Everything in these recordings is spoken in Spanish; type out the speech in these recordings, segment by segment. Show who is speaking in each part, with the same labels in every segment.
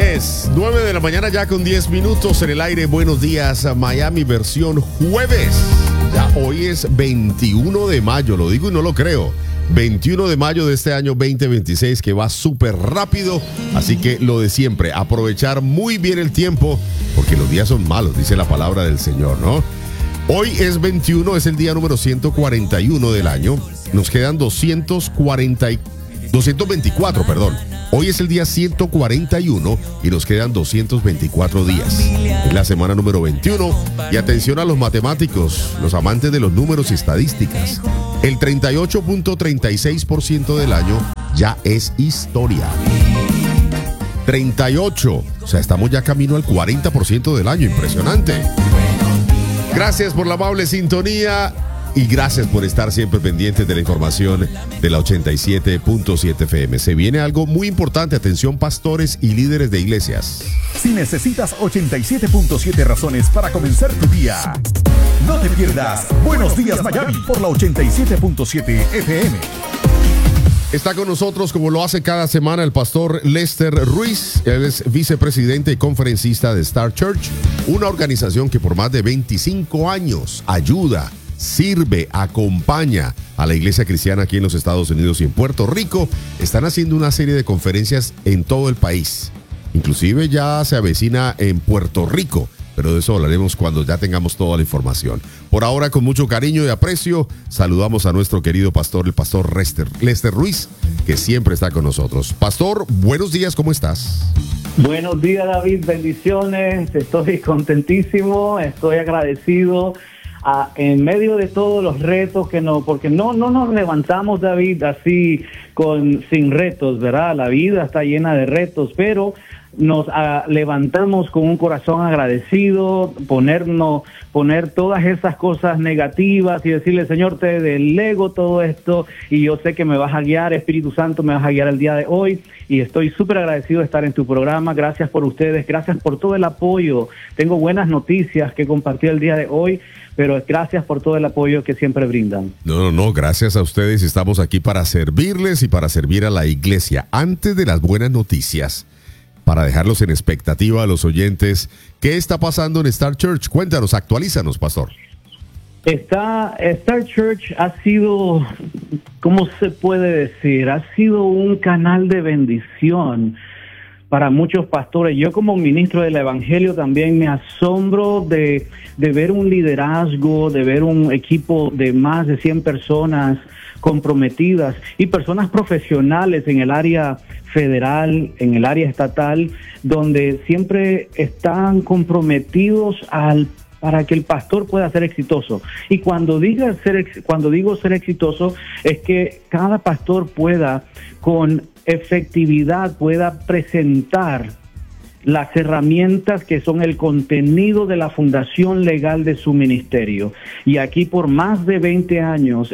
Speaker 1: Lunes, 9 de la mañana ya con 10 minutos en el aire. Buenos días, Miami, versión jueves. Ya hoy es 21 de mayo, lo digo y no lo creo. 21 de mayo de este año 2026 que va súper rápido. Así que lo de siempre, aprovechar muy bien el tiempo porque los días son malos, dice la palabra del Señor, ¿no? Hoy es 21, es el día número 141 del año. Nos quedan 224, perdón. Hoy es el día 141 y nos quedan 224 días. Es la semana número 21 y atención a los matemáticos, los amantes de los números y estadísticas. El 38.36% del año ya es historia. 38, o sea, estamos ya camino al 40% del año, impresionante. Gracias por la amable sintonía. Y gracias por estar siempre pendientes de la información de la 87.7 FM. Se viene algo muy importante. Atención, pastores y líderes de iglesias.
Speaker 2: Si necesitas 87.7 razones para comenzar tu día, no te pierdas Buenos Días Miami por la 87.7 FM.
Speaker 1: Está con nosotros, como lo hace cada semana, el pastor Lester Ruiz. Él es vicepresidente y conferencista de Star Church, una organización que por más de 25 años ayuda, sirve, acompaña a la iglesia cristiana aquí en los Estados Unidos y en Puerto Rico. Están haciendo una serie de conferencias en todo el país. Inclusive ya se avecina en Puerto Rico, pero de eso hablaremos cuando ya tengamos toda la información. Por ahora, con mucho cariño y aprecio, saludamos a nuestro querido pastor, el pastor Lester Ruiz, que siempre está con nosotros. Pastor, buenos días, ¿cómo estás?
Speaker 3: Buenos días, David, bendiciones. Estoy contentísimo, estoy agradecido. En medio de todos los retos porque no nos levantamos, David, así sin retos, ¿verdad? La vida está llena de retos, pero nos levantamos con un corazón agradecido, poner todas esas cosas negativas y decirle, Señor, te delego todo esto y yo sé que me vas a guiar, Espíritu Santo, me vas a guiar el día de hoy y estoy súper agradecido de estar en tu programa. Gracias por ustedes, gracias por todo el apoyo. Tengo buenas noticias que compartir el día de hoy, pero gracias por todo el apoyo que siempre brindan.
Speaker 1: No, gracias a ustedes. Estamos aquí para servirles y para servir a la iglesia. Antes de las buenas noticias, para dejarlos en expectativa a los oyentes, ¿qué está pasando en Star Church? Cuéntanos, actualízanos, pastor.
Speaker 3: Star Church ha sido, ¿cómo se puede decir? Ha sido un canal de bendición para muchos pastores. Yo como ministro del Evangelio también me asombro de ver un liderazgo, de ver un equipo de más de 100 personas comprometidas y personas profesionales en el área federal, en el área estatal, donde siempre están comprometidos para que el pastor pueda ser exitoso. Y cuando digo ser exitoso, es que cada pastor pueda con efectividad pueda presentar las herramientas que son el contenido de la fundación legal de su ministerio. Y aquí por más de 20 años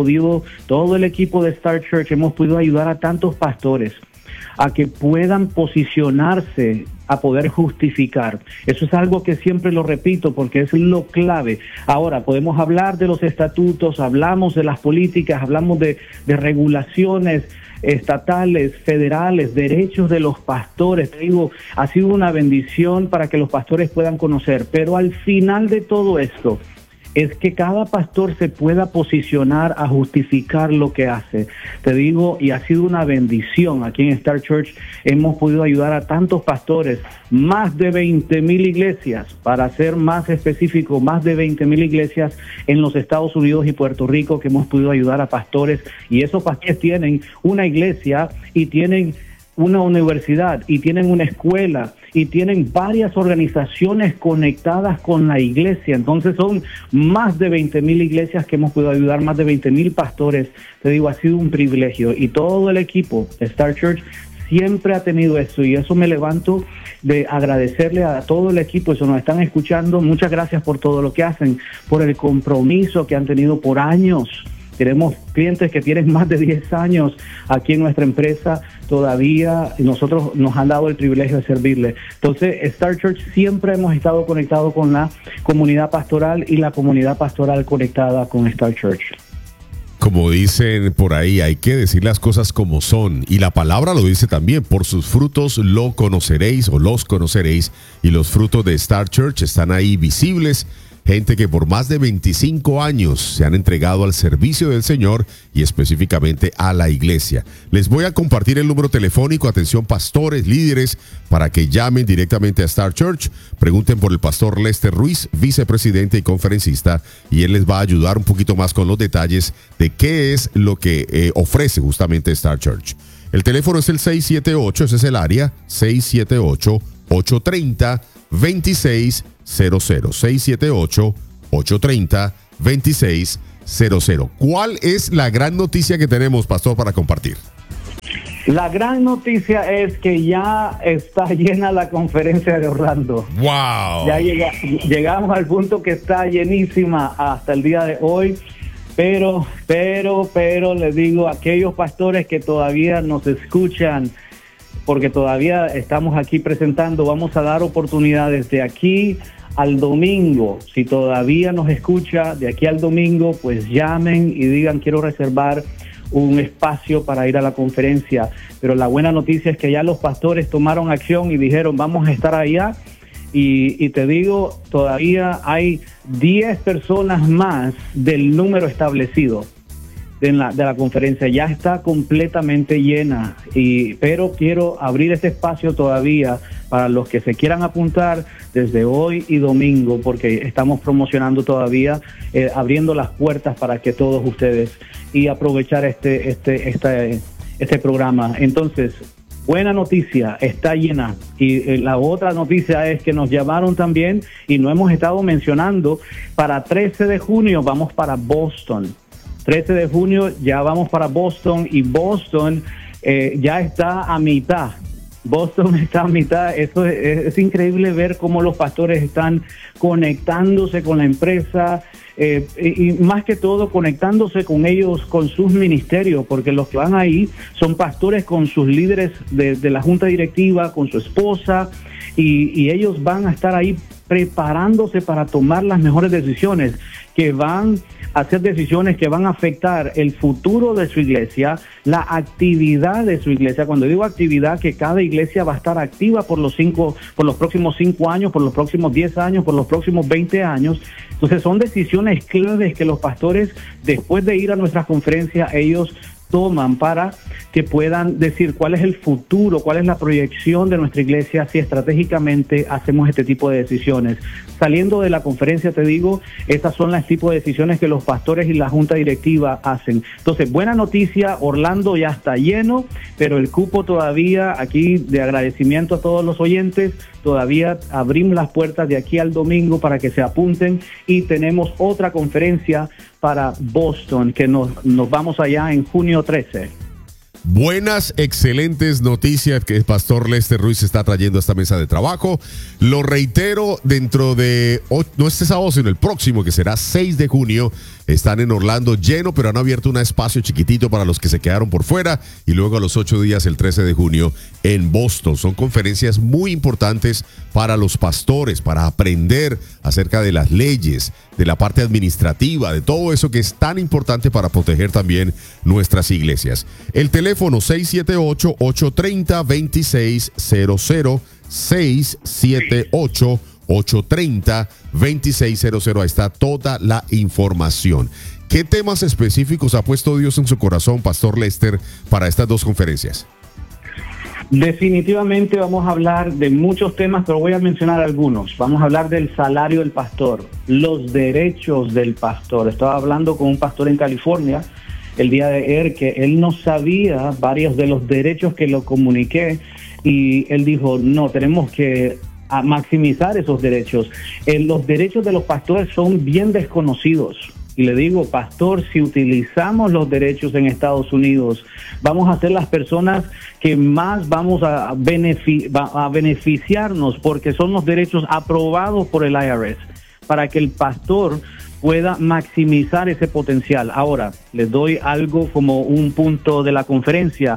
Speaker 3: todo el equipo de Star Church hemos podido ayudar a tantos pastores a que puedan posicionarse a poder justificar. Eso es algo que siempre lo repito porque es lo clave. Ahora, podemos hablar de los estatutos, hablamos de las políticas, hablamos de regulaciones estatales, federales, derechos de los pastores. Te digo, ha sido una bendición para que los pastores puedan conocer, pero al final de todo esto es que cada pastor se pueda posicionar a justificar lo que hace. Te digo, y ha sido una bendición. Aquí en Star Church hemos podido ayudar a tantos pastores, más de 20,000 iglesias, para ser más específico, más de 20,000 iglesias en los Estados Unidos y Puerto Rico que hemos podido ayudar a pastores, y esos pastores tienen una iglesia y tienen una universidad y tienen una escuela y tienen varias organizaciones conectadas con la iglesia. Entonces son más de 20,000 iglesias que hemos podido ayudar, más de 20,000 pastores. Te digo, ha sido un privilegio y todo el equipo de Star Church siempre ha tenido eso, y eso me levanto de agradecerle a todo el equipo. Eso nos están escuchando. Muchas gracias por todo lo que hacen, por el compromiso que han tenido por años. Tenemos clientes que tienen más de 10 años aquí en nuestra empresa todavía, y nosotros nos han dado el privilegio de servirle. Entonces, Star Church siempre hemos estado conectados con la comunidad pastoral y la comunidad pastoral conectada con Star Church.
Speaker 1: Como dicen por ahí, hay que decir las cosas como son. Y la palabra lo dice también, por sus frutos lo conoceréis o los conoceréis. Y los frutos de Star Church están ahí visibles. Gente que por más de 25 años se han entregado al servicio del Señor y específicamente a la iglesia. Les voy a compartir el número telefónico. Atención, pastores, líderes, para que llamen directamente a Star Church. Pregunten por el pastor Lester Ruiz, vicepresidente y conferencista, y él les va a ayudar un poquito más con los detalles de qué es lo que ofrece justamente Star Church. El teléfono es el 678, ese es el área, 678-830-2600. 678-830-2600. ¿Cuál es la gran noticia que tenemos, pastor, para compartir?
Speaker 3: La gran noticia es que ya está llena la conferencia de Orlando.
Speaker 1: ¡Wow!
Speaker 3: Ya llegamos al punto que está llenísima hasta el día de hoy. Pero les digo, aquellos pastores que todavía nos escuchan, porque todavía estamos aquí presentando, vamos a dar oportunidades de aquí al domingo. Si todavía nos escucha, de aquí al domingo, pues llamen y digan, quiero reservar un espacio para ir a la conferencia. Pero la buena noticia es que ya los pastores tomaron acción y dijeron, vamos a estar allá. Y te digo, todavía hay 10 personas más del número establecido de la conferencia. Ya está completamente llena, pero quiero abrir este espacio todavía para los que se quieran apuntar desde hoy y domingo, porque estamos promocionando todavía, abriendo las puertas para que todos ustedes y aprovechar este programa. Entonces, buena noticia, está llena. Y la otra noticia es que nos llamaron también, y no hemos estado mencionando, para 13 de junio vamos para Boston. 13 de junio ya vamos para Boston, y Boston ya está a mitad. Boston está a mitad. Eso es increíble ver cómo los pastores están conectándose con la empresa, y más que todo conectándose con ellos, con sus ministerios, porque los que van ahí son pastores con sus líderes de la junta directiva, con su esposa, y ellos van a estar ahí preparándose para tomar las mejores decisiones, que van a hacer decisiones que van a afectar el futuro de su iglesia, la actividad de su iglesia. Cuando digo actividad, que cada iglesia va a estar activa por los próximos 5 años, por los próximos 10 años, por los próximos 20 años. Entonces son decisiones claves que los pastores, después de ir a nuestras conferencias, ellos toman para que puedan decir cuál es el futuro, cuál es la proyección de nuestra iglesia si estratégicamente hacemos este tipo de decisiones. Saliendo de la conferencia, te digo, estas son las tipos de decisiones que los pastores y la junta directiva hacen. Entonces, buena noticia, Orlando ya está lleno, pero el cupo todavía, aquí de agradecimiento a todos los oyentes, todavía abrimos las puertas de aquí al domingo para que se apunten, y tenemos otra conferencia para Boston, que nos vamos allá en junio 13.
Speaker 1: Buenas, excelentes noticias que el pastor Lester Ruiz está trayendo a esta mesa de trabajo. Lo reitero, dentro de, no este sábado, sino el próximo, que será 6 de junio, están en Orlando lleno, pero han abierto un espacio chiquitito para los que se quedaron por fuera, y luego a los 8 días, el 13 de junio, en Boston. Son conferencias muy importantes para los pastores, para aprender acerca de las leyes, de la parte administrativa, de todo eso que es tan importante para proteger también nuestras iglesias. El teléfono 678-830-2600, 678-830-2600. Ahí está toda la información. ¿Qué temas específicos ha puesto Dios en su corazón, Pastor Lester, para estas dos conferencias?
Speaker 3: Definitivamente vamos a hablar de muchos temas, pero voy a mencionar algunos. Vamos a hablar del salario del pastor, los derechos del pastor. Estaba hablando con un pastor en California el día de ayer, que él no sabía varios de los derechos que lo comuniqué, y él dijo, no, tenemos que maximizar esos derechos. Los derechos de los pastores son bien desconocidos. Y le digo, pastor, si utilizamos los derechos en Estados Unidos, vamos a ser las personas que más vamos a beneficiarnos, porque son los derechos aprobados por el IRS, para que el pastor pueda maximizar ese potencial. Ahora, les doy algo como un punto de la conferencia.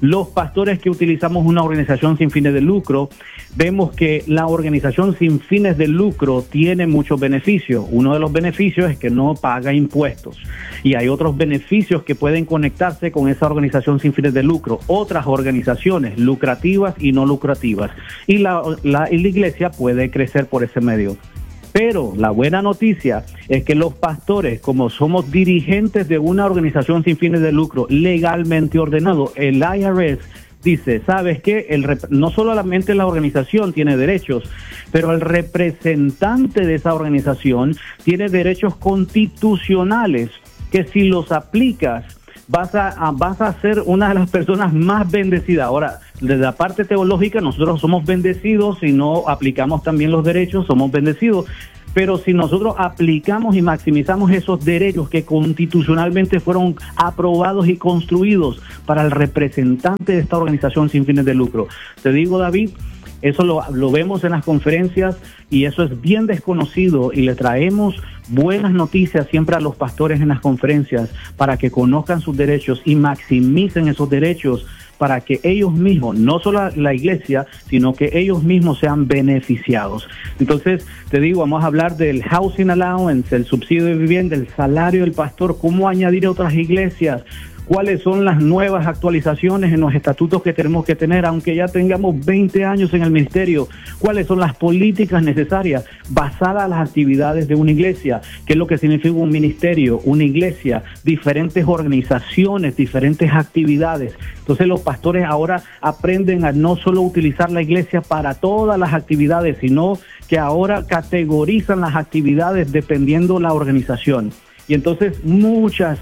Speaker 3: Los pastores que utilizamos una organización sin fines de lucro, vemos que la organización sin fines de lucro tiene muchos beneficios. Uno de los beneficios es que no paga impuestos. Y hay otros beneficios que pueden conectarse con esa organización sin fines de lucro. Otras organizaciones lucrativas y no lucrativas. Y la iglesia puede crecer por ese medio. Pero la buena noticia es que los pastores, como somos dirigentes de una organización sin fines de lucro legalmente ordenado, el IRS dice, ¿sabes qué? No solamente la organización tiene derechos, pero el representante de esa organización tiene derechos constitucionales que si los aplicas vas a ser una de las personas más bendecidas. Ahora, desde la parte teológica, nosotros somos bendecidos, si no aplicamos también los derechos, somos bendecidos. Pero si nosotros aplicamos y maximizamos esos derechos que constitucionalmente fueron aprobados y construidos para el representante de esta organización sin fines de lucro, te digo, David, eso lo vemos en las conferencias y eso es bien desconocido y le traemos buenas noticias siempre a los pastores en las conferencias para que conozcan sus derechos y maximicen esos derechos para que ellos mismos, no solo la iglesia, sino que ellos mismos sean beneficiados. Entonces, te digo, vamos a hablar del housing allowance, el subsidio de vivienda, el salario del pastor, cómo añadir a otras iglesias, cuáles son las nuevas actualizaciones en los estatutos que tenemos que tener, aunque ya tengamos 20 años en el ministerio, cuáles son las políticas necesarias basadas en las actividades de una iglesia, qué es lo que significa un ministerio, una iglesia, diferentes organizaciones, diferentes actividades. Entonces los pastores ahora aprenden a no solo utilizar la iglesia para todas las actividades, sino que ahora categorizan las actividades dependiendo la organización. Y entonces muchas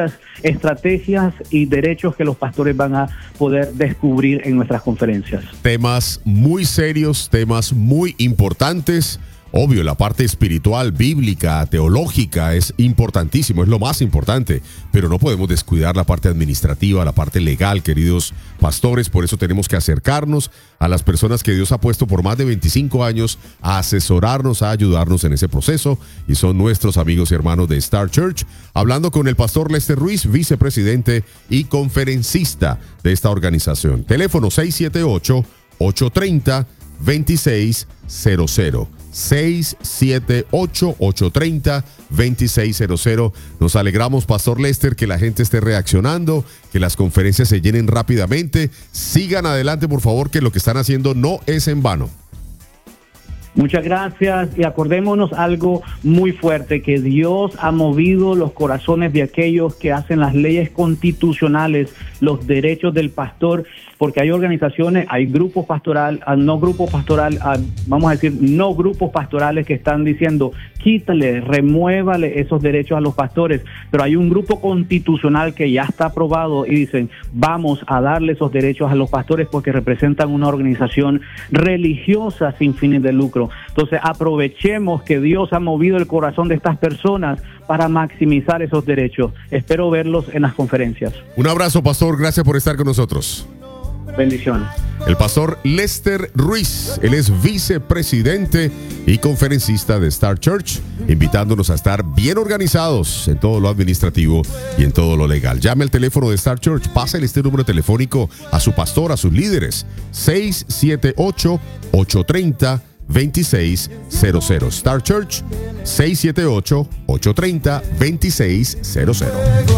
Speaker 3: estrategias y derechos que los pastores van a poder descubrir en nuestras conferencias.
Speaker 1: Temas muy serios, temas muy importantes. Obvio, la parte espiritual, bíblica, teológica es importantísimo, es lo más importante, pero no podemos descuidar la parte administrativa, la parte legal, queridos pastores. Por eso tenemos que acercarnos a las personas que Dios ha puesto por más de 25 años a asesorarnos, a ayudarnos en ese proceso, y son nuestros amigos y hermanos de Star Church, hablando con el pastor Lester Ruiz, vicepresidente y conferencista de esta organización. Teléfono 678-830-2600. 678-830-2600. Nos alegramos, pastor Lester, que la gente esté reaccionando, que las conferencias se llenen rápidamente. Sigan adelante, por favor, que lo que están haciendo no es en vano.
Speaker 3: Muchas gracias, y acordémonos algo muy fuerte, que Dios ha movido los corazones de aquellos que hacen las leyes constitucionales, los derechos del pastor, porque hay organizaciones, hay grupos no grupos pastorales que están diciendo, quítale, remuévale esos derechos a los pastores, pero hay un grupo constitucional que ya está aprobado y dicen, vamos a darle esos derechos a los pastores porque representan una organización religiosa sin fines de lucro. Entonces aprovechemos que Dios ha movido el corazón de estas personas para maximizar esos derechos. Espero verlos en las conferencias.
Speaker 1: Un abrazo, pastor, gracias por estar con nosotros.
Speaker 3: Bendiciones.
Speaker 1: El pastor Lester Ruiz, él es vicepresidente y conferencista de Star Church, invitándonos a estar bien organizados en todo lo administrativo y en todo lo legal. Llame al teléfono de Star Church, pásale este número telefónico a su pastor, a sus líderes, 678-830-2600. Star Church, 678-830-2600.